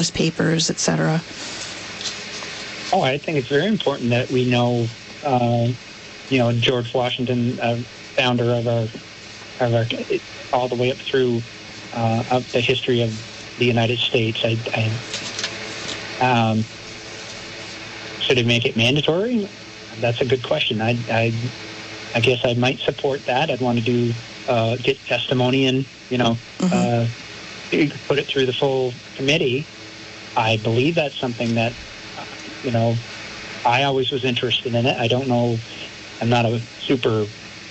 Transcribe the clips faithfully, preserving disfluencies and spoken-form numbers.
papers, et cetera? Oh, I think it's very important that we know, uh, you know, George Washington, uh, founder of our, of our, all the way up through uh, of the history of the United States. I, I um, should it make it mandatory? That's a good question. I, I, I guess I might support that. I'd want to do uh, get testimony and, you know, mm-hmm. uh, put it through the full committee. I believe that's something that, you know, I always was interested in it. I don't know, I'm not a super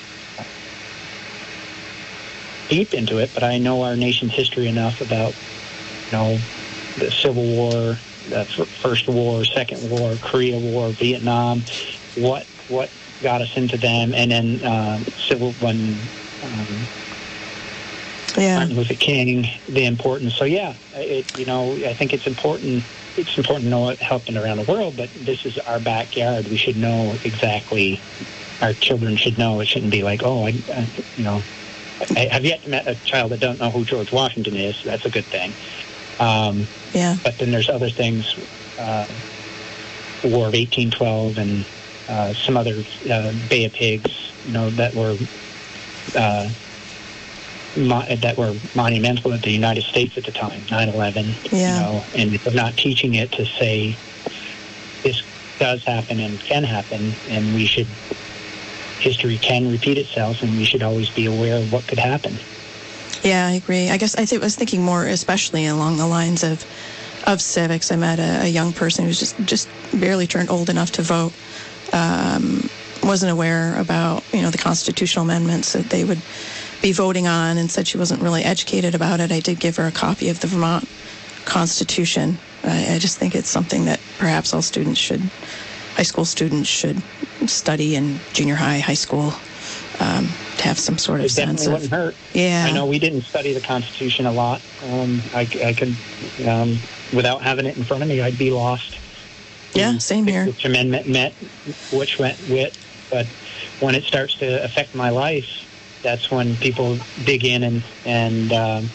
deep into it, but I know our nation's history enough about, you know, the Civil War, the f- First War, Second War, Korea War, Vietnam, what what got us into them, and then uh, Civil when um, yeah. Martin Luther King, the importance. So yeah, it, you know, I think it's important. It's important to know what happened around the world, but this is our backyard. We should know exactly. Our children should know. It shouldn't be like, oh, I, I you know, I have yet to meet a child that don't know who George Washington is. That's a good thing. Um, yeah. But then there's other things, uh, the War of eighteen twelve and uh, some other uh, Bay of Pigs, you know, that were uh, mo- that were monumental at the United States at the time, nine eleven. Yeah. You know, and if we're not teaching it to say this does happen and can happen, and we should, history can repeat itself, and we should always be aware of what could happen. Yeah, I agree. I guess I th- was thinking more, especially along the lines of of civics. I met a, a young person who was just, just barely turned old enough to vote. Um, wasn't aware about, you know, the constitutional amendments that they would be voting on, and said she wasn't really educated about it. I did give her a copy of the Vermont Constitution. I, I just think it's something that perhaps all students should, high school students should study in junior high, high school. Um, to have some sort of it sense definitely of... wouldn't hurt. Yeah. I know we didn't study the Constitution a lot. Um, I, I could, um, without having it in front of me, I'd be lost. Yeah, same here. Which amendment met, which went with. But when it starts to affect my life, that's when people dig in and, and um,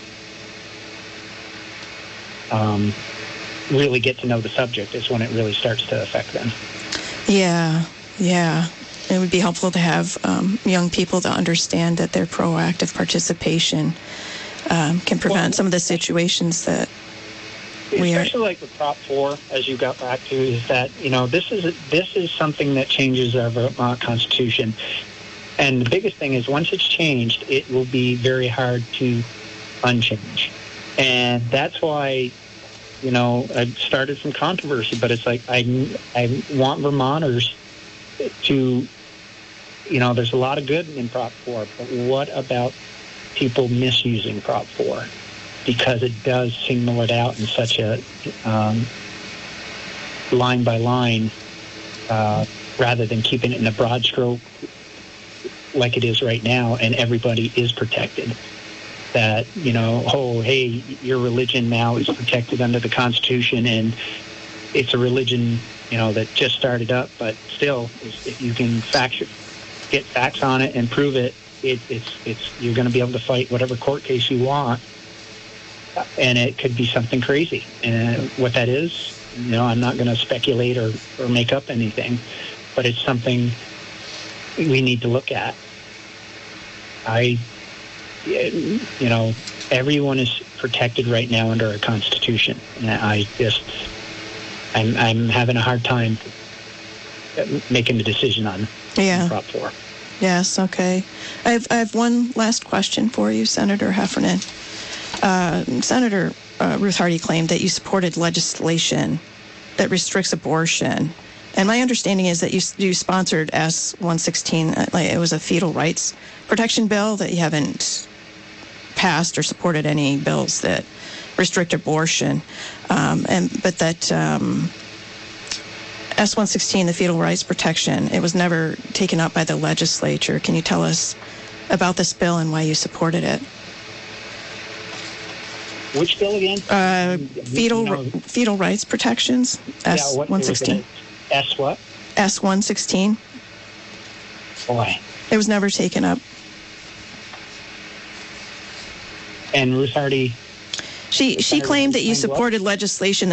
um, really get to know the subject, is when it really starts to affect them. Yeah, yeah. It would be helpful to have um, young people to understand that their proactive participation um, can prevent well, some of the situations that we are. Especially like with Prop four, as you got back to, is that, you know, this is this is something that changes our Vermont Constitution. And the biggest thing is, once it's changed, it will be very hard to unchange. And that's why, you know, I started some controversy, but it's like I, I want Vermonters to, you know, there's a lot of good in Prop four, but what about people misusing Prop four? Because it does signal it out in such a um, line by line, uh, rather than keeping it in a broad stroke like it is right now, and everybody is protected. That, you know, oh, hey, your religion now is protected under the Constitution, and it's a religion, you know, that just started up, but still, if you can fact, get facts on it and prove it, it it's it's you're going to be able to fight whatever court case you want, and it could be something crazy. And what that is, you know, I'm not going to speculate or, or make up anything, but it's something we need to look at. I, you know, everyone is protected right now under our Constitution, and I just, I'm I'm having a hard time making a decision on yeah. Prop four. Yes, okay. I have, I have one last question for you, Senator Heffernan. Uh, Senator uh, Ruth Hardy claimed that you supported legislation that restricts abortion. And my understanding is that you you sponsored S one sixteen, like it was a fetal rights protection bill, that you haven't passed or supported any bills that restrict abortion. Um, and but that um, S one sixteen, the fetal rights protection, it was never taken up by the legislature. Can you tell us about this bill and why you supported it? Which bill again? Uh, fetal no. fetal rights protections. S one sixteen. S what? S one sixteen. Boy. It was never taken up. And Ruth Hardy? She she Senator claimed that you Harding claimed what? supported legislation